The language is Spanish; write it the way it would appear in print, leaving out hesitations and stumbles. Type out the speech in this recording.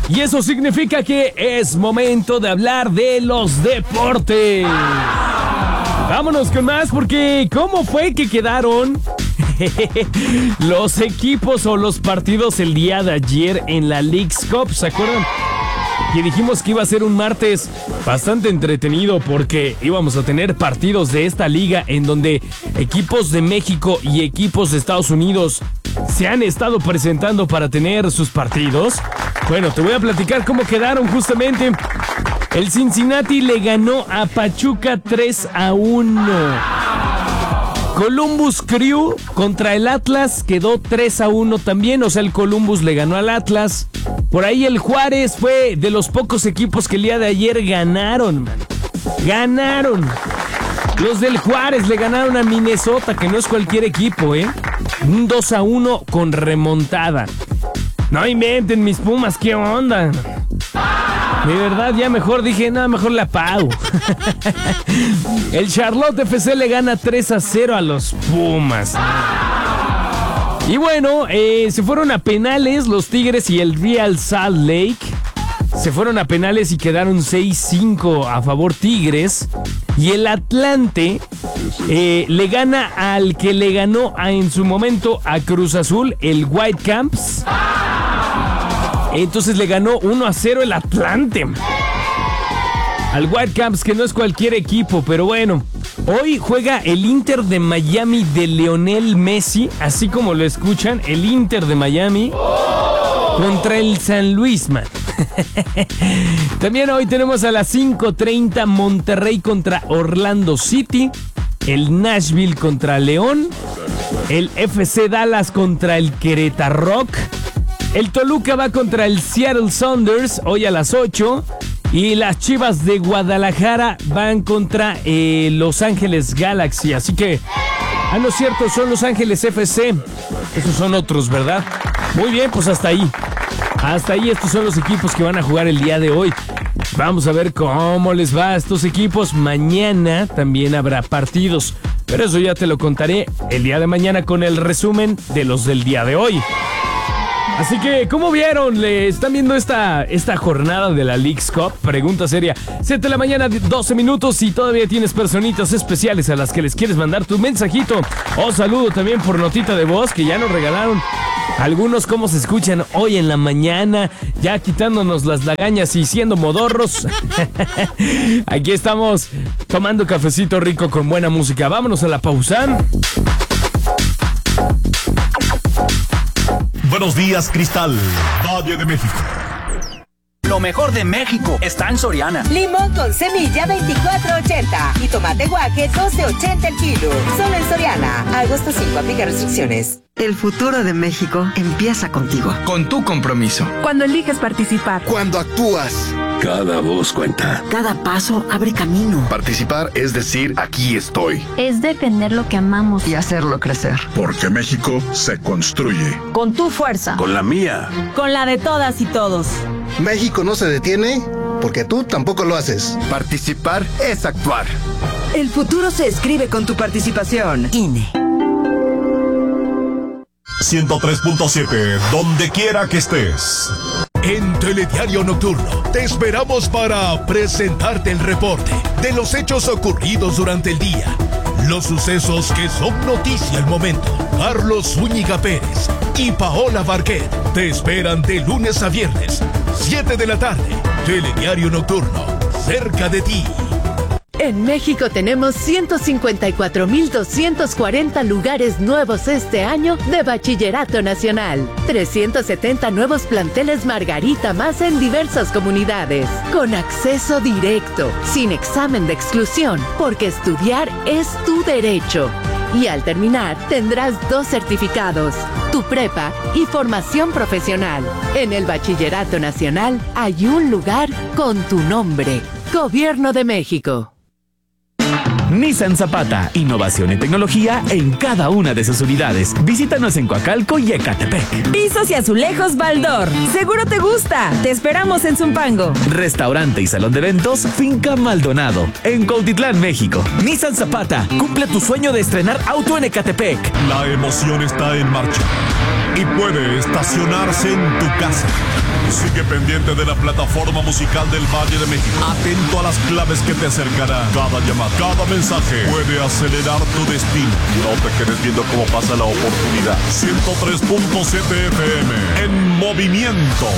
Y eso significa que es momento de hablar de los deportes. Vámonos con más, porque ¿cómo fue que quedaron los equipos o los partidos el día de ayer en la Leagues Cup? ¿Se acuerdan? Y dijimos que iba a ser un martes bastante entretenido porque íbamos a tener partidos de esta liga en donde equipos de México y equipos de Estados Unidos se han estado presentando para tener sus partidos. Bueno, te voy a platicar cómo quedaron justamente. El Cincinnati le ganó a Pachuca 3-1. Columbus Crew contra el Atlas quedó 3-1 también, o sea, el Columbus le ganó al Atlas. Por ahí el Juárez fue de los pocos equipos que el día de ayer ganaron. Ganaron. Los del Juárez le ganaron a Minnesota, que no es cualquier equipo, Un 2-1 con remontada. No inventen mis Pumas, ¿qué onda? De verdad, ya mejor dije, no, mejor la apago. El Charlotte FC le gana 3-0 a los Pumas. Y bueno, se fueron a penales los Tigres y el Real Salt Lake. Se fueron a penales y quedaron 6-5 a favor Tigres. Y el Atlante le gana al que le ganó en su momento a Cruz Azul, el Whitecaps. Entonces le ganó 1-0 el Atlante al Whitecaps, que no es cualquier equipo, pero bueno. Hoy juega el Inter de Miami de Lionel Messi, así como lo escuchan, el Inter de Miami contra el San Luis, man. También hoy tenemos a las 5:30 Monterrey contra Orlando City, el Nashville contra León, el FC Dallas contra el Querétaro Rock, el Toluca va contra el Seattle Sounders hoy a las 8. Y las Chivas de Guadalajara van contra Los Ángeles Galaxy. Así que, no es cierto, son Los Ángeles FC. Esos son otros, ¿verdad? Muy bien, pues hasta ahí. Hasta ahí estos son los equipos que van a jugar el día de hoy. Vamos a ver cómo les va a estos equipos. Mañana también habrá partidos, pero eso ya te lo contaré el día de mañana con el resumen de los del día de hoy. Así que, ¿cómo vieron? ¿Le están viendo esta jornada de la Leagues Cup? Pregunta seria. 7 de la mañana, 12 minutos, y todavía tienes personitas especiales a las que les quieres mandar tu mensajito o saludo también por notita de voz, que ya nos regalaron algunos cómo se escuchan hoy en la mañana, ya quitándonos las lagañas y siendo modorros. Aquí estamos tomando cafecito rico con buena música. Vámonos a la pausa. Buenos días, Cristal, Valle de México. Lo mejor de México está en Soriana. Limón con semilla 24.80 y tomate guaje 12.80 el kilo. Solo en Soriana. Agosto 5, aplica restricciones. El futuro de México empieza contigo. Con tu compromiso. Cuando eliges participar. Cuando actúas. Cada voz cuenta. Cada paso abre camino. Participar es decir, aquí estoy. Es defender lo que amamos. Y hacerlo crecer. Porque México se construye. Con tu fuerza. Con la mía. Con la de todas y todos. México no se detiene porque tú tampoco lo haces. Participar es actuar. El futuro se escribe con tu participación. INE. 103.7, donde quiera que estés. En Telediario Nocturno te esperamos para presentarte el reporte de los hechos ocurridos durante el día, los sucesos que son noticia al momento. Carlos Zúñiga Pérez y Paola Barquet te esperan de lunes a viernes, 7 de la tarde. Telediario Nocturno, cerca de ti. En México tenemos 154,240 lugares nuevos este año de Bachillerato Nacional. 370 nuevos planteles Margarita más en diversas comunidades. Con acceso directo, sin examen de exclusión, porque estudiar es tu derecho. Y al terminar, tendrás 2 certificados, tu prepa y formación profesional. En el Bachillerato Nacional hay un lugar con tu nombre. Gobierno de México. Nissan Zapata, innovación y tecnología en cada una de sus unidades. Visítanos en Coacalco y Ecatepec. Pisos y azulejos Baldor. Seguro te gusta. Te esperamos en Zumpango. Restaurante y salón de eventos Finca Maldonado, en Cuautitlán, México. Nissan Zapata, cumple tu sueño de estrenar auto en Ecatepec. La emoción está en marcha. y puede estacionarse en tu casa. Sigue pendiente de la plataforma musical del Valle de México. Atento a las claves que te acercarán. Cada llamada, cada mensaje puede acelerar tu destino. No te quedes viendo cómo pasa la oportunidad. 103.7 FM en movimiento.